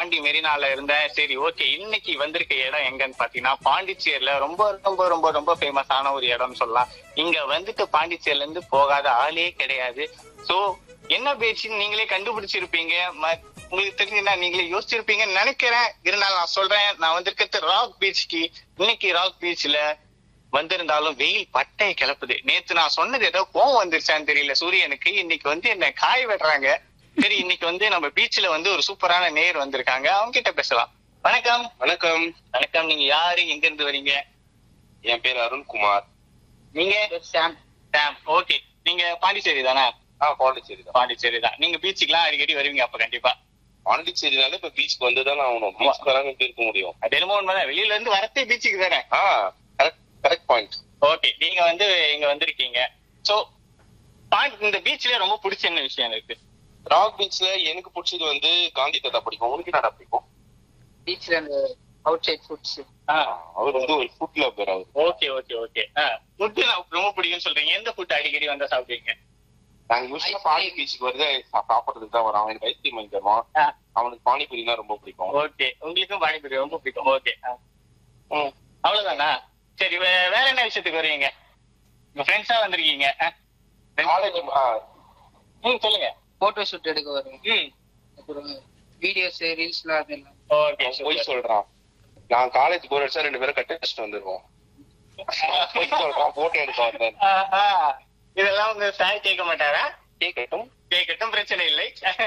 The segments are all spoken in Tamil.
பாண்டி மெரினால இருந்தேன். சரி, ஓகே, இன்னைக்கு வந்திருக்க இடம் எங்கன்னு பாத்தீங்கன்னா பாண்டிச்சேரியில ரொம்ப ரொம்ப ரொம்ப ரொம்ப ஃபேமஸான ஒரு இடம்னு சொல்லலாம். இங்க வந்துட்டு பாண்டிச்சேரியில இருந்து போகாத ஆளே கிடையாது. சோ என்ன பேச்சுன்னு நீங்களே கண்டுபிடிச்சிருப்பீங்க. உங்களுக்கு தெரிஞ்சுன்னா நீங்களே யோசிச்சிருப்பீங்கன்னு நினைக்கிறேன். இருந்தாலும் நான் சொல்றேன், நான் வந்திருக்கிறது ராக் பீச்சுக்கு. இன்னைக்கு ராக் பீச்ல வந்திருந்தாலும் வெயில் பட்டையை கிளப்புது. நேத்து நான் சொன்னது ஏதோ கோவம் வந்துருச்சான்னு தெரியல சூரியனுக்கு. இன்னைக்கு வந்து என்ன காய விடுறாங்க. சரி, இன்னைக்கு வந்து நம்ம பீச்ல வந்து ஒரு சூப்பரான நேர் வந்திருக்காங்க. அவங்க கிட்ட பேசலாம். வணக்கம். வணக்கம். வணக்கம். நீங்க யாரு, எங்க இருந்து வரீங்க? என் பேர் அருண்குமார். நீங்க? சாம். சாம். ஓகே. நீங்க பாண்டிச்சேரி தானே? பாண்டிச்சேரி தான். பாண்டிச்சேரி தான். நீங்க பீச்சுக்குலாம் அடிக்கடி வருவீங்க அப்ப கண்டிப்பா? பாண்டிச்சேரினால இப்ப பீச்சுக்கு வந்துதான் ஆகணும். பீச்சுக்கு வராம எப்படி இருக்க முடியும்? அது என்னமோ உண்மைதான். வெளியில இருந்து வரத்தே பீச்சுக்கு தானே? Correct point. ஓகே, நீங்க வந்து இங்க வந்திருக்கீங்க. சோ இந்த பீச்ல ரொம்ப பிடிச்ச என்ன விஷயம் இருக்கு? ராக் பீச்ல எனக்கு பிடிச்சது வந்து காந்தி தாத்தா பிடிக்கும். உனக்கு என்ன பிடிக்கும்? பீச்ல அந்த அவுட் சைட் ஃபுட்ஸ். அவர் வந்து ஒரு ஃபுட் லவர். அவர் ஓகே ஓகே ஓகே. ஃபுட் ரொம்ப பிடிக்கும்னு சொல்றீங்க. எந்த ஃபுட் அடிக்கடி வந்தா சாப்பிடுவீங்க? நாங்க யூஸ்வலா பாண்டி பீச்சுக்கு வருது சாப்பிடுறதுக்கு தான் வரோம். அவனுக்கு ஐஸ்கிரீம் வாங்கி தருவான். அவனுக்கு பானிபூரினா ரொம்ப பிடிக்கும். ஓகே, உங்களுக்கும் பானிபூரி ரொம்ப பிடிக்கும். ஓகே, அவ்வளவுதானா? சரி, வேற என்ன விஷயத்துக்கு வருவீங்க? உங்க ஃப்ரெண்ட்ஸா வந்திருக்கீங்க? சொல்லுங்க. போட்டோ ஷூட் எடுக்க வரும். அப்புறம் வீடியோஸ் ரீல்ஸ்லாம் அதெல்லாம். ஓகே, போய் சொல்றான். நான் காலேஜ் போர் அடிச்சா 2 பேரும் கட்டி வச்சுட்டு வந்துருவோம். போய் சொல்றான், போட்டோ எடுக்க வந்தேன். இதெல்லாம் உங்க சார் கேட்க மாட்டாரா? கேட்கட்டும், பிரச்சனை இல்லை.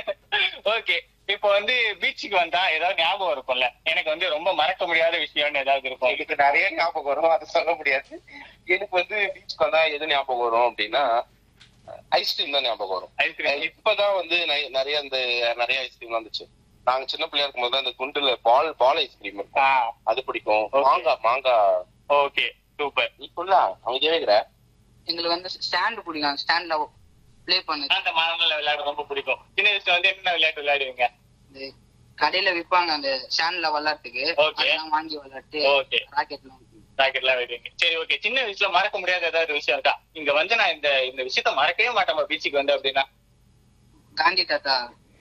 ஓகே, இப்போ வந்து பீச்சுக்கு வந்தா ஏதாவது ஞாபகம் இருக்கும்ல? எனக்கு வந்து ரொம்ப மறக்க முடியாத விஷயம்னு ஏதாவது இருக்கும்? எனக்கு நிறைய ஞாபகம் வரும், அதை சொல்ல முடியாது. எனக்கு வந்து பீச்சுக்கு வந்தா எது ஞாபகம் வரும் அப்படின்னா ஐஸ்கிரீம் தான் ஞாபகம் வரும். ஐஸ்கிரீம் இப்பதான் வந்து நிறைய ஐஸ்கிரீம் வந்துச்சு. நாங்க சின்ன பிள்ளையா இருக்கும் போது அந்த குண்டுல பால் ஐஸ்கிரீம் இருக்கும், அது பிடிக்கும். மாங்காய். Okay, super. நீ சொல்லா அவங்க கேக்குற. எங்களுக்கு வந்து ஸ்டாண்ட் பிடிக்கும். ஸ்டாண்ட்ல பிளே பண்ணு. அந்த மரங்கள்ல விளையாட ரொம்ப பிடிக்கும். சின்ன வயசுல வந்து என்ன விளையாட்டு விளையாடுவீங்க? கடையில விற்பாங்க அந்த ஸ்டாண்ட்ல விளையாட்டுக்கு. வாங்கி விளையாட்டு ராக்கெட்லாம் விடுவீங்க. சரி, ஓகே. சின்ன வயசுல மறக்க முடியாத ஏதாவது விஷயம் இருக்கா? இங்க வந்து நான் இந்த விஷயத்த மறக்கவே மாட்டேன் பீச்சுக்கு வந்து அப்படின்னா? காந்தி தாத்தா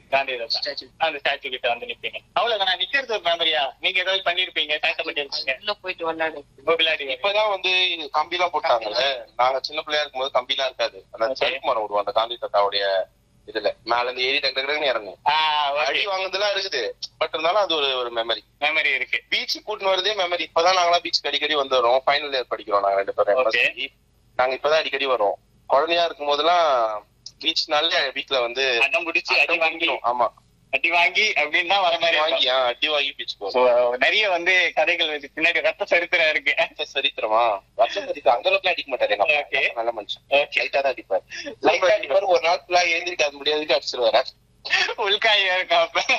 அந்த ஸ்டாச்சு கிட்ட வந்து நிப்பீங்க. அவ்வளவுதான். நிக்கிறது ஒரு மெமரியா? நீங்க ஏதாவது பண்ணிருப்பீங்க, போயிட்டு விளையாடி? இப்பதான் வந்து கம்பி எல்லாம் போட்டாங்கல்ல. நாங்க சின்ன பிள்ளையா இருக்கும் போது கம்பி எல்லாம் இருக்காது. அந்த செருப்பு மரம் விடுவோம் அந்த காந்தி தாத்தாவுடைய இதுல மேல இருந்து ஏறி டக்கு இறங்கும். அடி வாங்குறதுலாம் இருக்குது. பட் இருந்தாலும் அது ஒரு மெமரி இருக்கு. பீச் கூட்டின்னு வரதே மெமரி. இப்பதான் நாங்களாம் பீச்சுக்கு அடிக்கடி வந்து வரோம். ஃபைனல் இயர் படிக்கிறோம் நாங்க 2 பேரும். நாங்க இப்பதான் அடிக்கடி வரோம். குழந்தையா இருக்கும் போதெல்லாம் பீச்னால வீட்டுல வந்து அடம் பிடிச்சி அடி வாங்கிடும். ஆமா, அடி வாங்கி அப்படின்னு தான் வர மாதிரி அடி வாங்கி பீச்சுக்கு வரும். நிறைய வந்து கதைகள் பின்னாடி ரத்த சரித்திரம் இருக்கு. சரித்திரமா? ரத்த சரித்திரம் அந்த அளவுக்கு அடிக்க மாட்டாரு. நல்ல மனுஷன். லைட்டா தான் அடிப்பாரு. லைட்டா அடிப்பாரு. ஒரு நாள் ஃபுல்லா எழுந்திருக்காது முடியாதுக்கு அடிச்சிருவாரு. உள்காயா இருக்கா?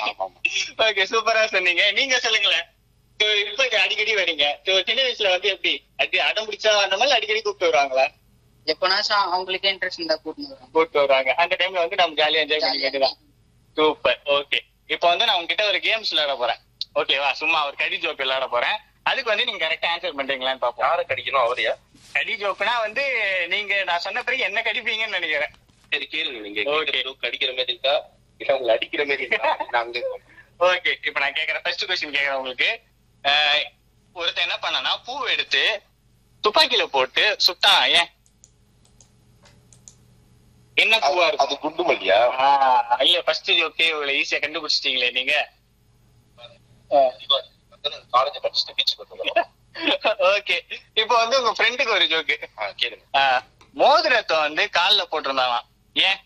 ஓகே, சூப்பரா சொன்னீங்க. நீங்க சொல்லுங்களேன். இப்ப அடிக்கடி வரீங்க. சின்ன வயசுல வந்து எப்படி அடம் பிடிச்சா அந்த மாதிரி அடிக்கடி கூப்பிட்டு வருவாங்களா? எப்பனாச்சும் அவங்களுக்கே இன்ட்ரெஸ்ட் இருந்தா கூப்பிட்டு வருவாங்க. அந்த டைம்ல வந்து நம்ம ஜாலியா என்ஜாய் பண்ணி வேண்டியதான். சூப்பர். ஓகே, இப்போ வந்து நான் உங்ககிட்ட ஒரு கேம்ஸ் விளையாட போறேன். ஓகேவா? சும்மா ஒரு கடி ஜோக் விளையாட போறேன். அதுக்கு வந்து நீங்க கரெக்டா ஆன்சர் பண்றீங்களான்னு பாப்போம். யாரை கடிக்கணும்? அவரையா? கடி ஜோக்குனா வந்து நீங்க நான் சொன்ன பிறகு என்ன கடிப்பீங்கன்னு நினைக்கிறேன். சரி, கேளுங்க. நீங்க கடிக்கிற மாதிரி இருக்கா இல்ல உங்களை அடிக்கிற மாதிரி இருக்கா? நாங்க ஓகே, இப்ப நான் கேக்குறேன். ஃபர்ஸ்ட் क्वेश्चन கேக்குறேன் உங்களுக்கு. ஒருத்தன் என்ன பண்ணனா பூ எடுத்து துப்பாக்கியில போட்டு சுட்டான். ஏன்? என்ன பூவா இருக்கும்? அது குண்டு மல்லியா? இல்ல, ஃபர்ஸ்ட் ஜோக்கே இவ்வளவு ஈஸியா கண்டுபிடிச்சிட்டீங்களே நீங்க. காலேஜ் படிச்சுட்டு பீச்சுக்கு வந்துருக்கோம். ஓகே, இப்போ வந்து உங்க ஃப்ரெண்டுக்கு ஒரு ஜோக்கு கேளுங்க. மோதிரத்தை வந்து கால்ல போட்டிருந்தாங்க. ஏன்?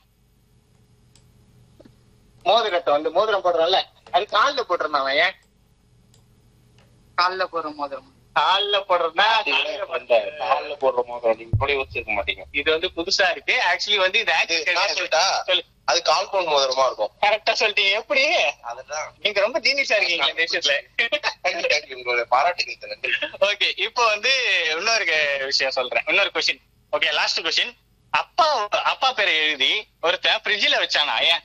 மோதிரத்தை வந்து மோதிரம் போடுறோம்ல, அது கால்ல போட்டிருந்தாங்க. ஏன்? கால்ல போடுற மோதிரம். கால்ல போடுறதுனா கால்ல போடுற மோதிரம் நீங்க கூட யோசிச்சிருக்க மாட்டீங்க. இது வந்து புதுசா இருக்கு. ஆக்சுவலி வந்து இது அது கால்பவுண்ட் மோதிரமா இருக்கும். கரெக்டா சொல்லிட்டீங்க. எப்படி? அதுதான். நீங்க ரொம்ப ஜீனியஸா இருக்கீங்க இந்த விஷயத்துல. உங்களுடைய பாராட்டுகள் நன்றி. ஓகே, இப்போ வந்து இன்னொரு விஷயம் சொல்றேன். இன்னொரு क्वेश्चन. Okay, last question. அப்பா பேரை எழுதி ஒருத்தன் ஃப்ரிட்ஜ்ல வச்சானா? ஏன்?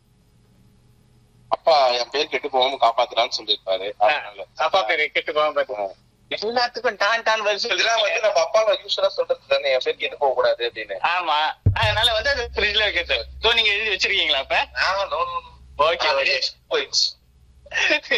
அப்பா என் பேர் கெட்டு போகாம காப்பாத்துறான்னு சொல்லிருப்பாரு. அப்பா பேரு கெட்டு போகாம எல்லாத்துக்கும் டான் வருது. இதெல்லாம் வந்து நம்ம அப்பா யூஸ்வலா சொல்றது தானே, என் பேர் கெட்டு போக கூடாது அப்படின்னு. ஆமா, அதனால வந்து அது ஃப்ரிட்ஜ்ல வைக்கிறது. சோ நீங்க எழுதி வச்சிருக்கீங்களா அப்ப? ஓகே, போயிடுச்சு.